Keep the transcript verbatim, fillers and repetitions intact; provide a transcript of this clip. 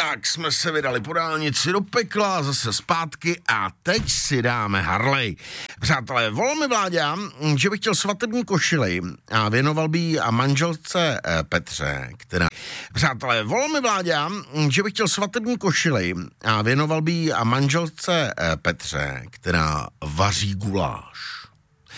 tak jsme se vydali po dálnici do pekla, zase zpátky a teď si dáme Harley. Přátelé, volal mi Vláďa, že bych chtěl svatební košili a věnoval by jí a manželce Petře, která... Přátelé, volal mi Vláďa, že bych chtěl svatební košili a věnoval by jí a manželce Petře, která vaří guláš.